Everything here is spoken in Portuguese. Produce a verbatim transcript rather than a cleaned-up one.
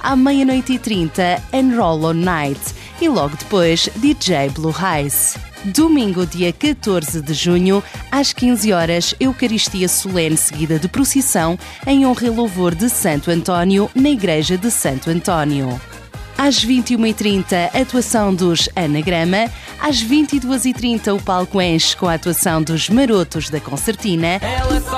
À meia-noite e trinta, Enroll on Night e logo depois D J Blue Eyes. Domingo, dia catorze de junho, às quinze horas, Eucaristia Solene seguida de procissão em honra e louvor de Santo António, na Igreja de Santo António. Às vinte e uma e trinta, atuação dos Anagrama. Às vinte e duas e trinta, o palco enche com a atuação dos Marotos da Concertina.